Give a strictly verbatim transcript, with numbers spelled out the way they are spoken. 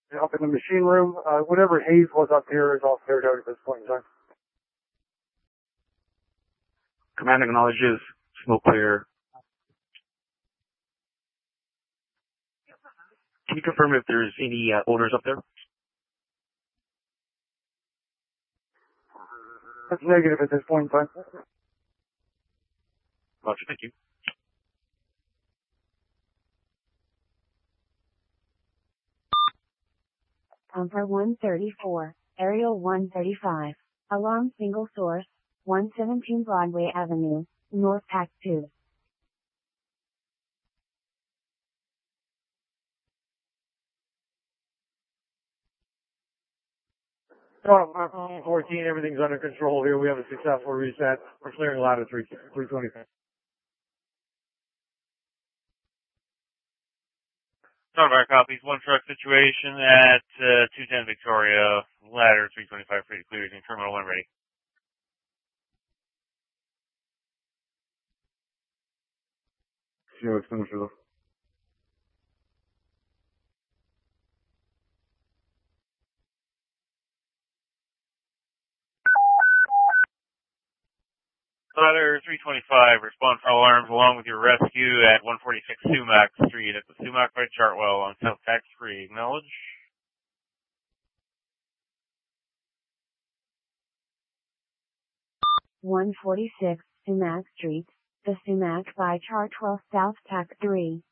up in the machine room. Uh, whatever haze was up here is all cleared out at this point in time. Command acknowledges. Smoke clear. Can you confirm if there's any uh, odors up there? That's negative at this point in time. Roger, thank you. Pumper one thirty-four, Aerial one thirty-five, Alarm single source, one seventeen Broadway Avenue, North Pack two. Oh, fourteen, everything's under control here. We have a successful reset. We're clearing ladder three twenty-five. Our copies, one truck situation at uh, two ten Victoria, ladder three twenty-five, pretty clear, using terminal one ready. Zero expenditure though. Ladder three twenty-five, respond for alarms along with your rescue at one forty-six Sumac Street at the Sumac by Chartwell on South Tax three. Acknowledge. one forty-six Sumac Street, the Sumac by Chartwell South Tack three.